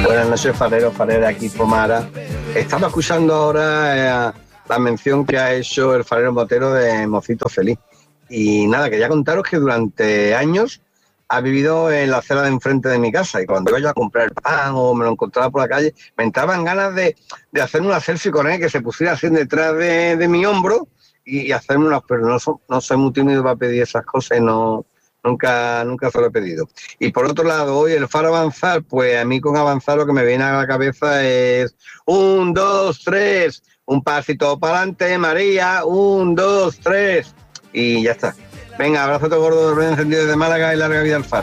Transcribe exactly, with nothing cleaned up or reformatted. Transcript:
Buenas noches, farero, farera, aquí Pomara. Estaba escuchando ahora eh, la mención que ha hecho el farero Motero de Mocito Feliz. Y nada, quería contaros que durante años ha vivido en la acera de enfrente de mi casa. Y cuando iba yo a comprar el pan o me lo encontraba por la calle, me entraban ganas de, de hacerme una selfie con él, que se pusiera así detrás de, de mi hombro y, y hacerme unas... Pero no, so, no soy muy tímido para pedir esas cosas y no... Nunca, nunca se lo he pedido. Y por otro lado, hoy el faro avanzar, pues a mí con avanzar lo que me viene a la cabeza es un, dos, tres, un pasito para adelante, María, un, dos, tres, y ya está. Venga, abrazo gordo, encendido desde Málaga y larga vida al faro.